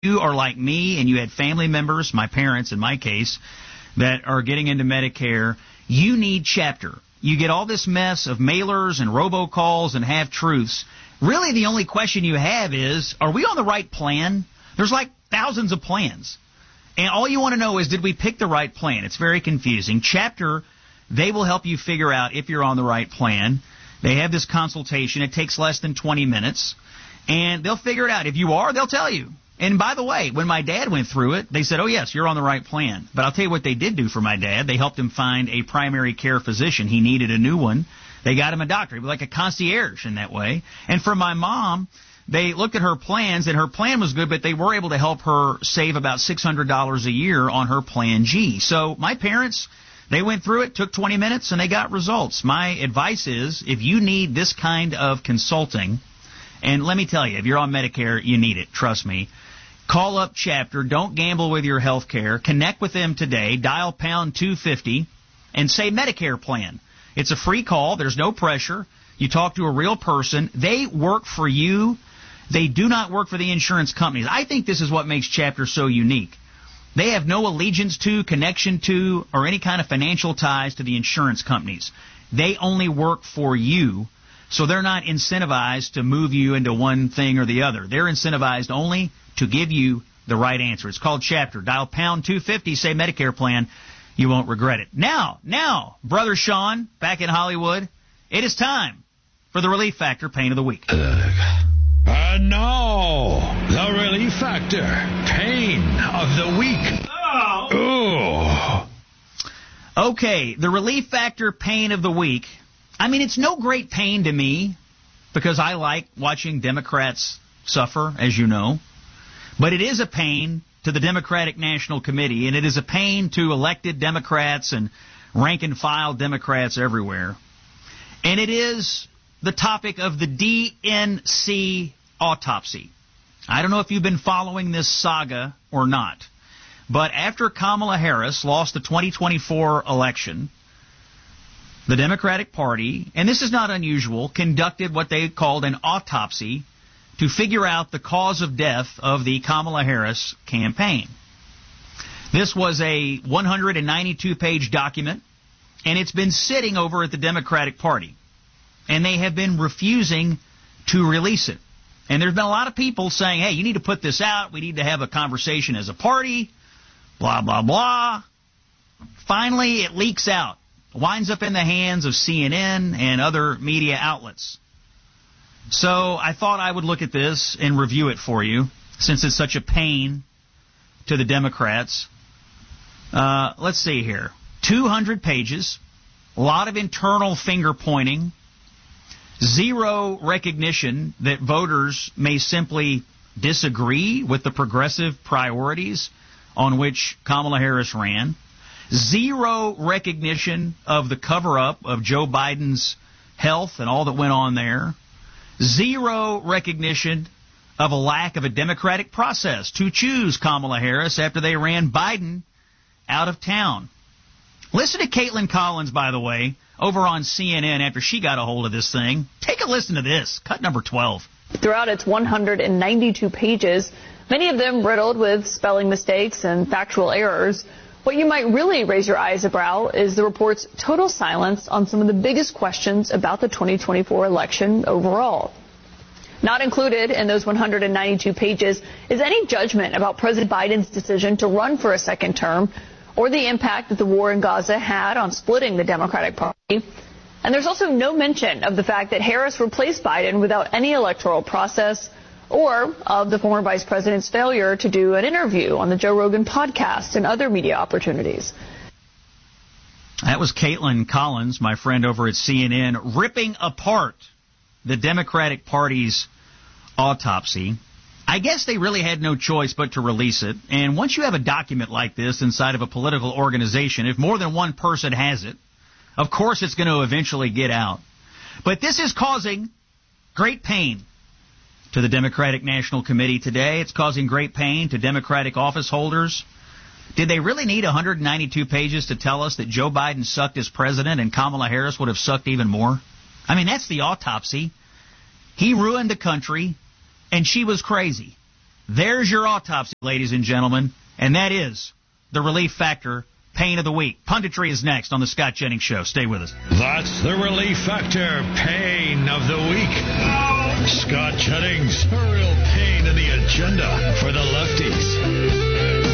you are like me and you had family members, my parents in my case, that are getting into Medicare, you need Chapter. You get all this mess of mailers and robocalls and half-truths. Really, the only question you have is, are we on the right plan? There's like thousands of plans. And all you want to know is, did we pick the right plan? It's very confusing. Chapter, they will help you figure out if you're on the right plan. They have this consultation. It takes less than 20 minutes. And they'll figure it out. If you are, they'll tell you. And by the way, when my dad went through it, they said, oh, yes, you're on the right plan. But I'll tell you what they did do for my dad. They helped him find a primary care physician. He needed a new one. They got him a doctor. He was like a concierge in that way. And for my mom, they looked at her plans, and her plan was good, but they were able to help her save about $600 a year on her Plan G. So my parents, they went through it, took 20 minutes, and they got results. My advice is, if you need this kind of consulting, and let me tell you, if you're on Medicare, you need it. Trust me. Call up Chapter. Don't gamble with your health care. Connect with them today. Dial pound 250 and say Medicare plan. It's a free call. There's no pressure. You talk to a real person. They work for you. They do not work for the insurance companies. I think this is what makes Chapter so unique. They have no allegiance to, connection to, or any kind of financial ties to the insurance companies. They only work for you. So they're not incentivized to move you into one thing or the other. They're incentivized only to give you the right answer. It's called Chapter. Dial pound 250, say Medicare plan. You won't regret it. Now, Brother Sean, back in Hollywood, it is time for the Relief Factor Pain of the Week. And now, the Relief Factor Pain of the Week. Oh. Okay, the Relief Factor Pain of the Week. I mean, it's no great pain to me because I like watching Democrats suffer, as you know. But it is a pain to the Democratic National Committee, and it is a pain to elected Democrats and rank-and-file Democrats everywhere. And it is the topic of the DNC autopsy. I don't know if you've been following this saga or not, but after Kamala Harris lost the 2024 election, the Democratic Party, and this is not unusual, conducted what they called an autopsy to figure out the cause of death of the Kamala Harris campaign. This was a 192-page document, and it's been sitting over at the Democratic Party, and they have been refusing to release it. And there's been a lot of people saying, hey, you need to put this out, we need to have a conversation as a party, blah, blah, blah. Finally, it leaks out. Winds up in the hands of CNN and other media outlets. So I thought I would look at this and review it for you, since it's such a pain to the Democrats. Let's see here. 200 pages, a lot of internal finger-pointing, zero recognition that voters may simply disagree with the progressive priorities on which Kamala Harris ran. Zero recognition of the cover-up of Joe Biden's health and all that went on there. Zero recognition of a lack of a democratic process to choose Kamala Harris after they ran Biden out of town. Listen to Caitlin Collins, by the way, over on CNN after she got a hold of this thing. Take a listen to this, cut number 12. Throughout its 192 pages, many of them riddled with spelling mistakes and factual errors, what you might really raise your eyes about is the report's total silence on some of the biggest questions about the 2024 election overall. Not included in those 192 pages is any judgment about President Biden's decision to run for a second term or the impact that the war in Gaza had on splitting the Democratic Party. And there's also no mention of the fact that Harris replaced Biden without any electoral process or of the former vice president's failure to do an interview on the Joe Rogan podcast and other media opportunities. That was Caitlin Collins, my friend over at CNN, ripping apart the Democratic Party's autopsy. I guess they really had no choice but to release it. And once you have a document like this inside of a political organization, if more than one person has it, of course it's going to eventually get out. But this is causing great pain to the Democratic National Committee today. It's causing great pain to Democratic office holders. Did they really need 192 pages to tell us that Joe Biden sucked as president and Kamala Harris would have sucked even more? I mean, that's the autopsy. He ruined the country, and she was crazy. There's your autopsy, ladies and gentlemen, and that is the Relief Factor Pain of the Week. Punditry is next on the Scott Jennings Show. Stay with us. That's the Relief Factor Pain of the Week. Scott Jennings, a real pain in the agenda for the lefties.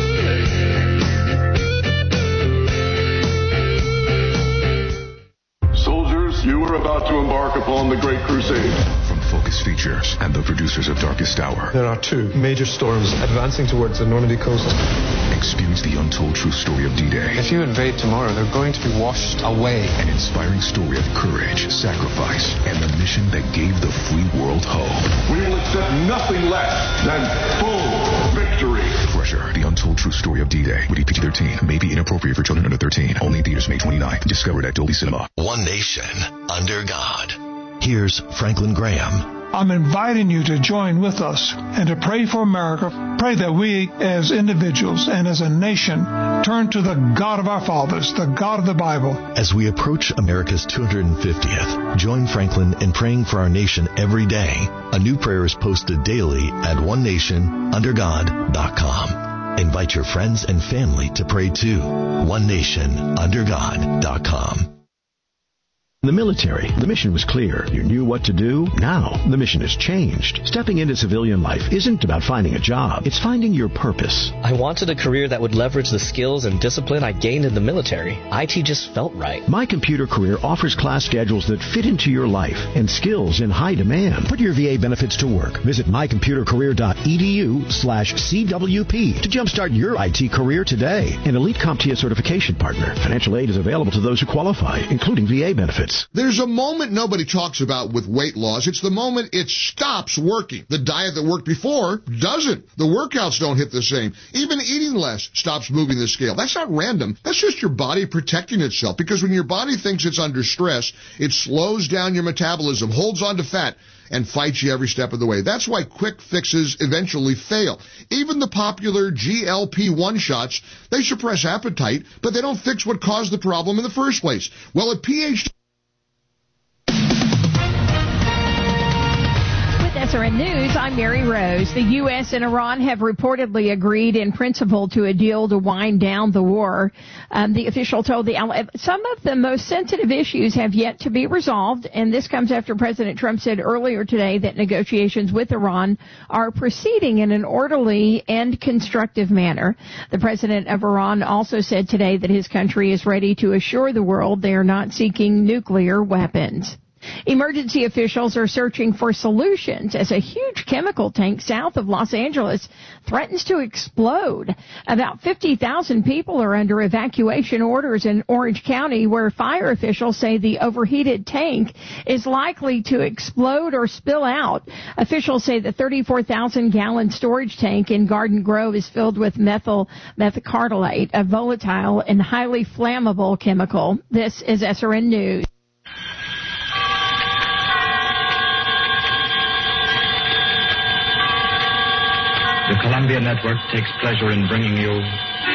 Soldiers, you are about to embark upon the Great Crusade. From Focus Features and the producers of Darkest Hour. There are two major storms advancing towards the Normandy coast. Experience the untold true story of D-Day. If you invade tomorrow, they're going to be washed away. An inspiring story of courage, sacrifice, and the mission that gave the free world hope. We will accept nothing less than full victory. Crusher, the untold true story of D-Day. Rated PG-13. May be inappropriate for children under 13. Only in theaters May 29th. Discovered at Dolby Cinema. One nation under God. Here's Franklin Graham. I'm inviting you to join with us and to pray for America. Pray that we as individuals and as a nation turn to the God of our fathers, the God of the Bible. As we approach America's 250th, join Franklin in praying for our nation every day. A new prayer is posted daily at onenationundergod.com. Invite your friends and family to pray too. onenationundergod.com. The military, the mission was clear. You knew what to do. Now, the mission has changed. Stepping into civilian life isn't about finding a job. It's finding your purpose. I wanted a career that would leverage the skills and discipline I gained in the military. IT just felt right. My Computer Career offers class schedules that fit into your life and skills in high demand. Put your VA benefits to work. Visit mycomputercareer.edu/CWP to jumpstart your IT career today. An elite CompTIA certification partner. Financial aid is available to those who qualify, including VA benefits. There's a moment nobody talks about with weight loss. It's the moment it stops working. The diet that worked before doesn't. The workouts don't hit the same. Even eating less stops moving the scale. That's not random. That's just your body protecting itself. Because when your body thinks it's under stress, it slows down your metabolism, holds on to fat, and fights you every step of the way. That's why quick fixes eventually fail. Even the popular GLP-1 shots, they suppress appetite, but they don't fix what caused the problem in the first place. Well, at PhD... SRN News, I'm Mary Rose. The U.S. and Iran have reportedly agreed in principle to a deal to wind down the war. The official told some of the most sensitive issues have yet to be resolved, and this comes after President Trump said earlier today that negotiations with Iran are proceeding in an orderly and constructive manner. The president of Iran also said today that his country is ready to assure the world they are not seeking nuclear weapons. Emergency officials are searching for solutions as a huge chemical tank south of Los Angeles threatens to explode. About 50,000 people are under evacuation orders in Orange County, where fire officials say the overheated tank is likely to explode or spill out. Officials say the 34,000-gallon storage tank in Garden Grove is filled with methyl methacrylate, a volatile and highly flammable chemical. This is SRN News. The Columbia Network takes pleasure in bringing you